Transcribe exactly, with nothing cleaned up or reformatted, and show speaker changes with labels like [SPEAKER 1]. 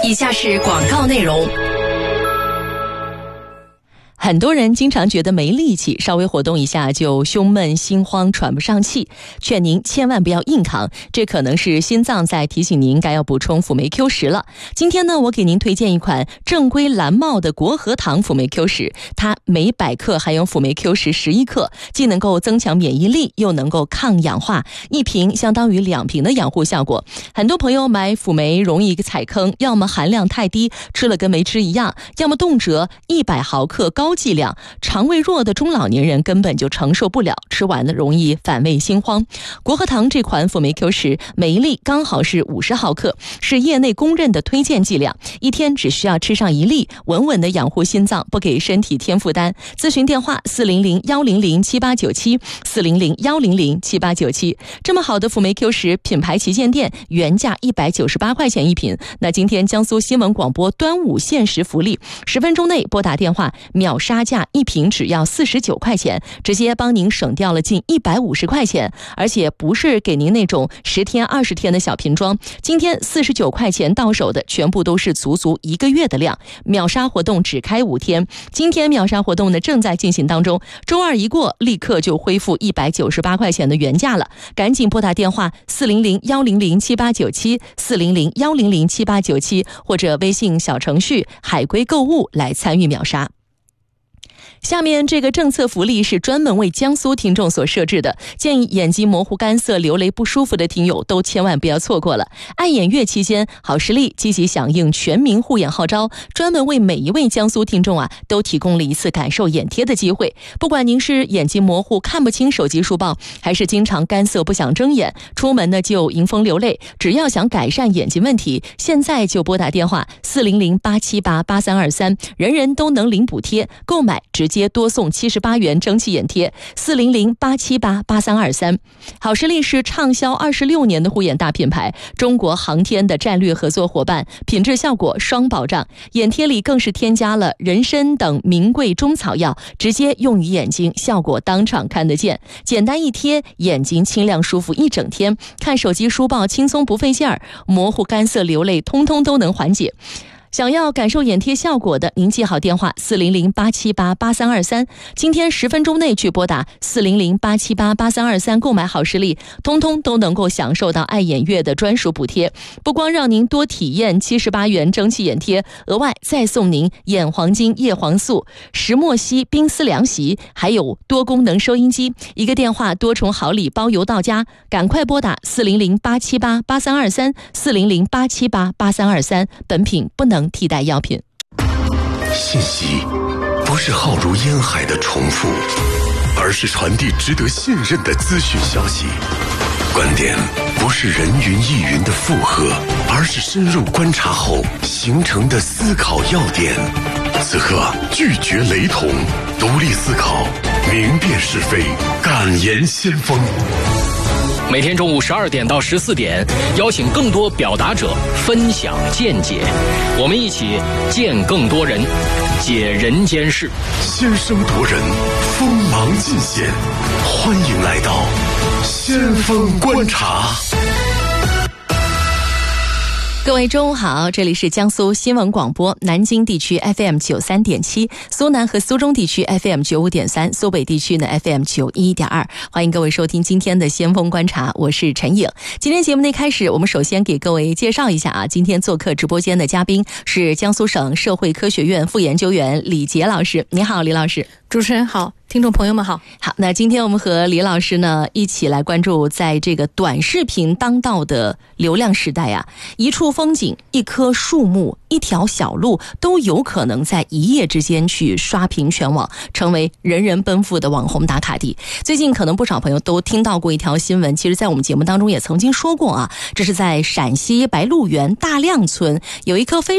[SPEAKER 1] 以下是广告内容。
[SPEAKER 2] 很多人经常觉得没力气，稍微活动一下就胸闷心慌喘不上气，劝您千万不要硬扛，这可能是心脏在提醒您该要补充辅酶 Q 十了。今天呢，我给您推荐一款正规蓝帽的国和堂辅酶 Q 十，它每百克含有辅酶 Q 十十一克，既能够增强免疫力，又能够抗氧化，一瓶相当于两瓶的养护效果。很多朋友买辅酶容易踩坑，要么含量太低，吃了跟没吃一样，要么动辄一百毫克高剂量，肠胃弱的中老年人根本就承受不了，吃完了容易反胃心慌。国和堂这款辅酶 Q 十每一粒刚好是五十毫克，是业内公认的推荐剂量，一天只需要吃上一粒，稳稳的养护心脏，不给身体添负担。咨询电话四零零一零零七八九七 四零零一零零七八九七。这么好的辅酶 Q 十品牌旗舰店原价一百九十八块钱一瓶，那今天江苏新闻广播端午限时福利，十分钟内拨打电话秒杀价，一瓶只要四十九块钱，直接帮您省掉了近一百五十块钱，而且不是给您那种十天二十天的小瓶装，今天四十九块钱到手的全部都是足足一个月的量。秒杀活动只开五天，今天秒杀活动呢正在进行当中，周二一过立刻就恢复一百九十八块钱的原价了，赶紧拨打电话四零零一零零七八九七 四零零一零零七八九七或者微信小程序海龟购物来参与秒杀。下面这个政策福利是专门为江苏听众所设置的，建议眼睛模糊干涩流泪不舒服的听友都千万不要错过了。爱眼月期间，好视力积极响应全民护眼号召，专门为每一位江苏听众啊都提供了一次感受眼贴的机会。不管您是眼睛模糊看不清手机书报，还是经常干涩不想睁眼，出门呢就迎风流泪，只要想改善眼睛问题，现在就拨打电话四零零八七八八三二三，人人都能领补贴，购买直接多送七十八元蒸汽眼贴，四零零八七八八三二三。好视力是畅销二十六年的护眼大品牌，中国航天的战略合作伙伴，品质效果双保障。眼贴里更是添加了人参等名贵中草药，直接用于眼睛，效果当场看得见。简单一贴，眼睛清亮舒服一整天，看手机书报轻松不费劲儿，模糊干涩流泪通通都能缓解。想要感受眼贴效果的，您记好电话四零零八七八八三二三，今天十分钟内去拨打四零零八七八八三二三购买好视力，通通都能够享受到爱眼月的专属补贴。不光让您多体验七十八元蒸汽眼贴，额外再送您眼黄金叶黄素、石墨烯冰丝凉席，还有多功能收音机，一个电话多重好礼包邮到家。赶快拨打四零零八七八八三二三 四零零八七八八三二三，本品不能替代药品。
[SPEAKER 3] 信息不是浩如烟海的重复，而是传递值得信任的资讯消息。观点不是人云亦云的附和，而是深入观察后形成的思考要点。此刻拒绝雷同，独立思考，明辨是非，敢言先锋。
[SPEAKER 4] 每天中午十二点到十四点，邀请更多表达者分享见解，我们一起见更多人，解人间事，
[SPEAKER 3] 先声夺人，锋芒尽显。欢迎来到先锋观察。
[SPEAKER 2] 各位中午好，这里是江苏新闻广播南京地区 F M 九十三点七， 苏南和苏中地区 F M 九十五点三， 苏北地区呢 F M 九十一点二。 欢迎各位收听今天的先锋观察，我是陈颖。今天节目的一开始，我们首先给各位介绍一下啊，今天做客直播间的嘉宾是江苏省社会科学院副研究员李杰老师。你好，李老师。
[SPEAKER 5] 主持人好，听众朋友们好。
[SPEAKER 2] 好，那今天我们和李老师呢一起来关注，在这个短视频当道的流量时代啊，一处风景、一棵树木、一条小路都有可能在一夜之间去刷屏全网，成为人人奔赴的网红打卡地。最近可能不少朋友都听到过一条新闻，其实在我们节目当中也曾经说过啊，这是在陕西白鹿原大亮村有一棵非